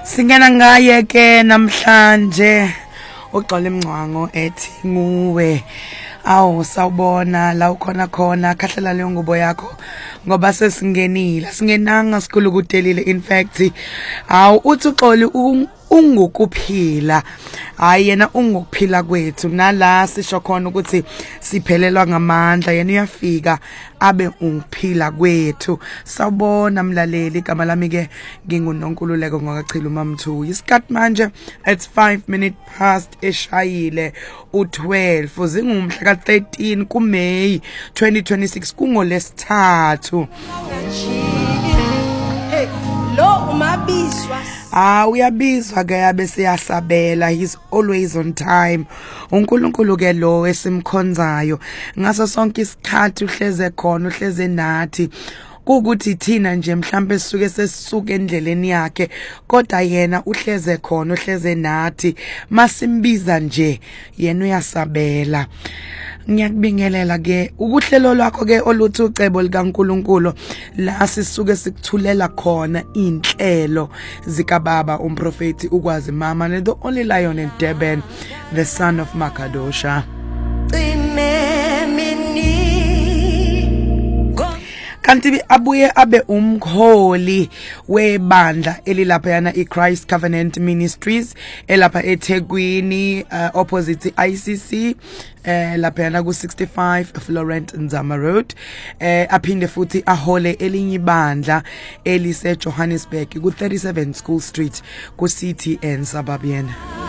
Singena ngaye ke namhlanje uxola imncwango ethi nguwe sawubona la ukhona khona khahlela leyo ngubo yakho ngoba sesingenile singenanga sikhulu kudelile in fact uthi uxoli ungukuphila hayi yena ungukuphila kwethu nala sisho khona ukuthi siphelelwa ngamandla yena uyafika abe ungukuphila kwethu. Sawubona mlaleli igama lami ke nginguNonkululeko ngokachila uMamthu. Isikhathi manje it's 5 minutes past eshayile u12 zingumhla ka13 kuMay 2026 kungolesithathu. Lo umabizwa uyabizwa ke yabe siyasabela, he's always on time. uNkulunkulu ke lo esimkhonzayo ngaso sonke isikhathi uhleze khona uhleze nathi ukuthi thina nje mhlambe sisuke sesisuka endleleni yakhe kodwa yena uhleze khona uhleze nathi masimbiza nje yena uyasabela. Ngiyakubingelela ke ukuhlelo lwakho ke oluthi ucebo likaNkulunkulu la sisuke sikuthulela khona inhlelo zika baba umprofeti ukwazi mama the only lion in Durban, the son of Makadosha. Kanti abuye abe umkholi webandla elilapha yana iChrist Covenant Ministries elapha eThekwini opposite ICC lapha yana ku65 Florent Nzama Road. Aphinde futhi ahole elinye ibandla elise Johannesburg ku37 School Street ku CTN Suburban.